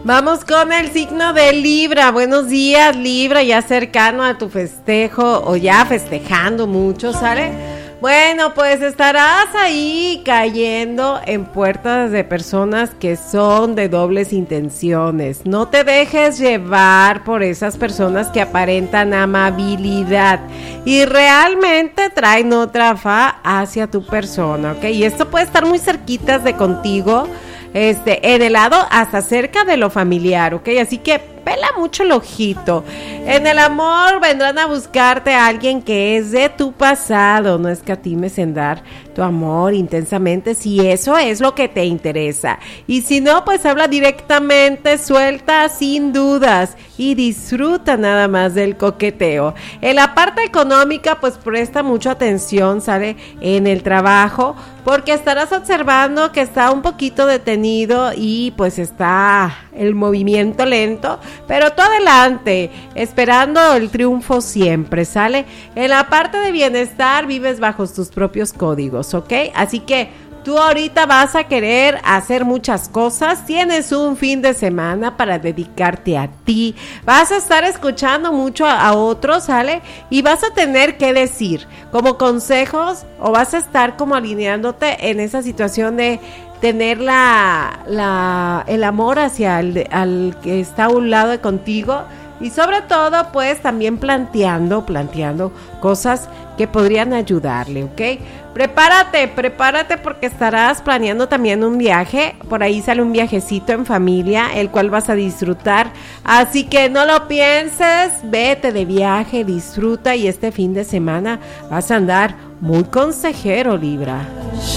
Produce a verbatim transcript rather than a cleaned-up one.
Vamos con el signo de Libra. Buenos días, Libra, ya cercano a tu festejo o ya festejando mucho, ¿sale? Bueno, pues estarás ahí cayendo en puertas de personas que son de dobles intenciones. No te dejes llevar por esas personas que aparentan amabilidad y realmente traen otra fa hacia tu persona, ¿ok? Y esto puede estar muy cerquitas de contigo, este, en el lado hasta cerca de lo familiar, ¿ok? Así que pela mucho el ojito. En el amor vendrán a buscarte a alguien que es de tu pasado. No escatimes en dar tu amor intensamente si eso es lo que te interesa. Y si no, pues habla directamente, suelta sin dudas y disfruta nada más del coqueteo. En la parte económica, pues presta mucha atención, ¿sale? En el trabajo, porque estarás observando que está un poquito detenido y pues está el movimiento lento, pero tú adelante, esperando el triunfo siempre, ¿sale? En la parte de bienestar vives bajo tus propios códigos, ¿ok? Así que tú ahorita vas a querer hacer muchas cosas, tienes un fin de semana para dedicarte a ti, vas a estar escuchando mucho a, a otros, ¿sale? Y vas a tener que decir como consejos o vas a estar como alineándote en esa situación de tener la, la, el amor hacia el al que está a un lado de contigo y sobre todo pues también planteando, planteando cosas que podrían ayudarle, ¿ok? Prepárate, prepárate porque estarás planeando también un viaje, por ahí sale un viajecito en familia, el cual vas a disfrutar, así que no lo pienses, vete de viaje, disfruta y este fin de semana vas a andar muy consejero, Libra.